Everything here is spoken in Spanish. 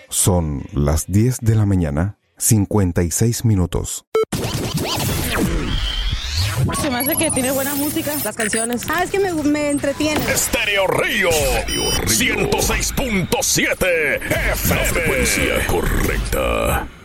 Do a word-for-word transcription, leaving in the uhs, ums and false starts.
Son las diez de la mañana, cincuenta y seis minutos. Se me hace que tiene buena música, las canciones. Ah, es que me, me entretiene. Estéreo Río, ciento seis punto siete F M. La frecuencia correcta.